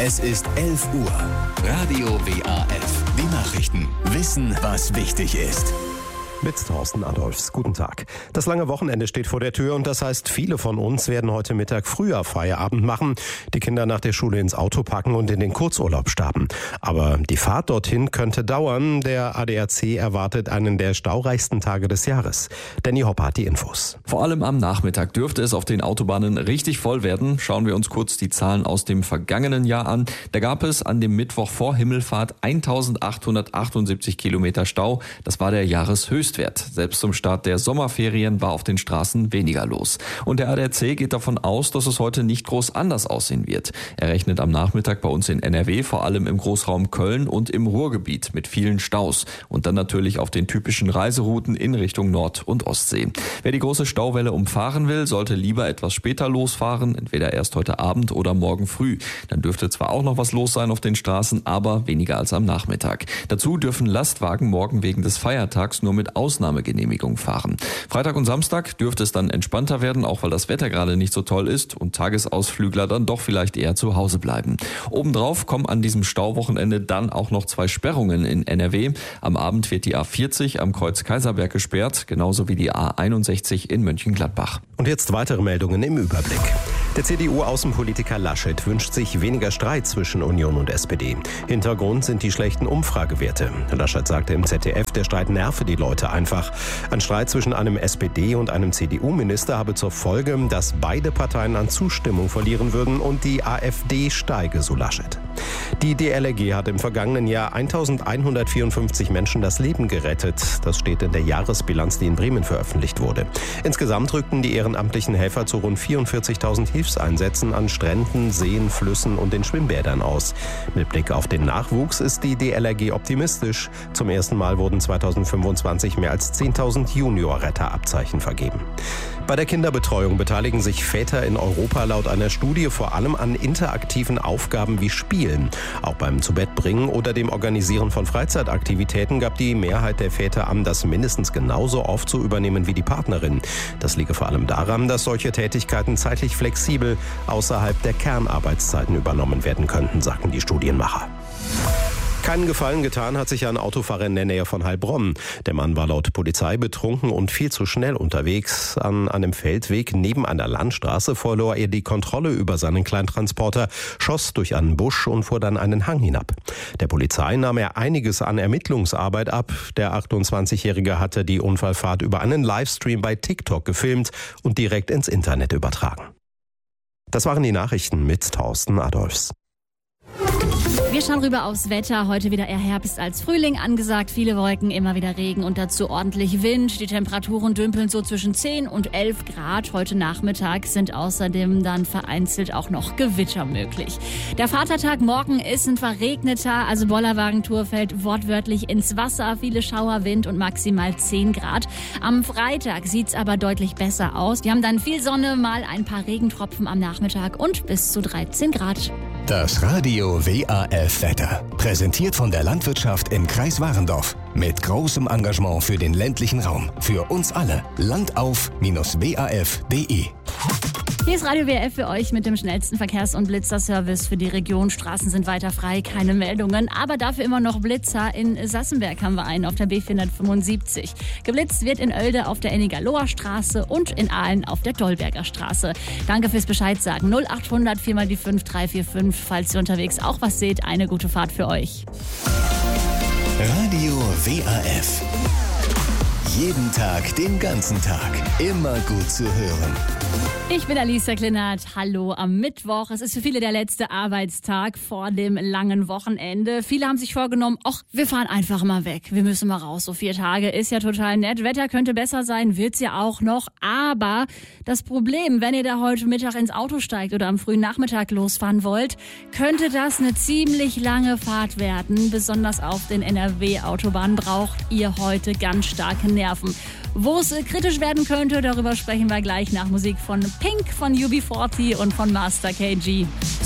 Es ist 11 Uhr. Radio WAF. Die Nachrichten. Wissen, was wichtig ist. Mit Thorsten Adolfs. Guten Tag. Das lange Wochenende steht vor der Tür und das heißt, viele von uns werden heute Mittag früher Feierabend machen, die Kinder nach der Schule ins Auto packen und in den Kurzurlaub starten. Aber die Fahrt dorthin könnte dauern. Der ADAC erwartet einen der staureichsten Tage des Jahres. Danny Hopper hat die Infos. Vor allem am Nachmittag dürfte es auf den Autobahnen richtig voll werden. Schauen wir uns kurz die Zahlen aus dem vergangenen Jahr an. Da gab es an dem Mittwoch vor Himmelfahrt 1878 Kilometer Stau. Das war der Jahreshöchstwert. Selbst zum Start der Sommerferien war auf den Straßen weniger los. Und der ADAC geht davon aus, dass es heute nicht groß anders aussehen wird. Er rechnet am Nachmittag bei uns in NRW, vor allem im Großraum Köln und im Ruhrgebiet mit vielen Staus. Und dann natürlich auf den typischen Reiserouten in Richtung Nord- und Ostsee. Wer die große Stauwelle umfahren will, sollte lieber etwas später losfahren, entweder erst heute Abend oder morgen früh. Dann dürfte zwar auch noch was los sein auf den Straßen, aber weniger als am Nachmittag. Dazu dürfen Lastwagen morgen wegen des Feiertags nur mit Ausnahmegenehmigung fahren. Freitag und Samstag dürfte es dann entspannter werden, auch weil das Wetter gerade nicht so toll ist und Tagesausflügler dann doch vielleicht eher zu Hause bleiben. Obendrauf kommen an diesem Stauwochenende dann auch noch 2 Sperrungen in NRW. Am Abend wird die A40 am Kreuz Kaiserberg gesperrt, genauso wie die A61 in Mönchengladbach. Und jetzt weitere Meldungen im Überblick. Der CDU-Außenpolitiker Laschet wünscht sich weniger Streit zwischen Union und SPD. Hintergrund sind die schlechten Umfragewerte. Laschet sagte im ZDF, der Streit nerve die Leute einfach. Ein Streit zwischen einem SPD- und einem CDU-Minister habe zur Folge, dass beide Parteien an Zustimmung verlieren würden und die AfD steige, so Laschet. Die DLRG hat im vergangenen Jahr 1154 Menschen das Leben gerettet. Das steht in der Jahresbilanz, die in Bremen veröffentlicht wurde. Insgesamt rückten die ehrenamtlichen Helfer zu rund 44.000 Hilfseinsätzen an Stränden, Seen, Flüssen und den Schwimmbädern aus. Mit Blick auf den Nachwuchs ist die DLRG optimistisch. Zum ersten Mal wurden 2025 mehr als 10.000 Junior-Retterabzeichen vergeben. Bei der Kinderbetreuung beteiligen sich Väter in Europa laut einer Studie vor allem an interaktiven Aufgaben wie Spielen. Auch beim Zubettbringen oder dem Organisieren von Freizeitaktivitäten gab die Mehrheit der Väter an, das mindestens genauso oft zu übernehmen wie die Partnerin. Das liege vor allem daran, dass solche Tätigkeiten zeitlich flexibel außerhalb der Kernarbeitszeiten übernommen werden könnten, sagten die Studienmacher. Keinen Gefallen getan hat sich ein Autofahrer in der Nähe von Heilbronn. Der Mann war laut Polizei betrunken und viel zu schnell unterwegs. An einem Feldweg neben einer Landstraße verlor er die Kontrolle über seinen Kleintransporter, schoss durch einen Busch und fuhr dann einen Hang hinab. Der Polizei nahm er einiges an Ermittlungsarbeit ab. Der 28-Jährige hatte die Unfallfahrt über einen Livestream bei TikTok gefilmt und direkt ins Internet übertragen. Das waren die Nachrichten mit Thorsten Adolfs. Wir schauen rüber aufs Wetter. Heute wieder eher Herbst als Frühling angesagt. Viele Wolken, immer wieder Regen und dazu ordentlich Wind. Die Temperaturen dümpeln so zwischen 10 und 11 Grad. Heute Nachmittag sind außerdem dann vereinzelt auch noch Gewitter möglich. Der Vatertag morgen ist ein verregneter, also Bollerwagentour fällt wortwörtlich ins Wasser. Viele Schauer, Wind und maximal 10 Grad. Am Freitag sieht's aber deutlich besser aus. Wir haben dann viel Sonne, mal ein paar Regentropfen am Nachmittag und bis zu 13 Grad. Das Radio WAF-Wetter. Präsentiert von der Landwirtschaft im Kreis Warendorf. Mit großem Engagement für den ländlichen Raum. Für uns alle. Landauf-WAF.de. Hier ist Radio WF für euch mit dem schnellsten Verkehrs- und Blitzerservice für die Region. Straßen sind weiter frei, keine Meldungen, aber dafür immer noch Blitzer. In Sassenberg haben wir einen auf der B475. Geblitzt wird in Oelde auf der Ennigaloer Straße und in Aalen auf der Dolberger Straße. Danke fürs Bescheid sagen. 0800 4x5 345. Falls ihr unterwegs auch was seht, eine gute Fahrt für euch. Radio WAF. Jeden Tag, den ganzen Tag. Immer gut zu hören. Ich bin Alisa Klinert. Hallo am Mittwoch. Es ist für viele der letzte Arbeitstag vor dem langen Wochenende. Viele haben sich vorgenommen, wir fahren einfach mal weg. Wir müssen mal raus. So 4 Tage ist ja total nett. Wetter könnte besser sein, wird's ja auch noch. Aber das Problem, wenn ihr da heute Mittag ins Auto steigt oder am frühen Nachmittag losfahren wollt, könnte das eine ziemlich lange Fahrt werden. Besonders auf den NRW-Autobahnen braucht ihr heute ganz starke Nerven. Wo es kritisch werden könnte, darüber sprechen wir gleich nach Musik von Pink, von UB40 und von Master KG.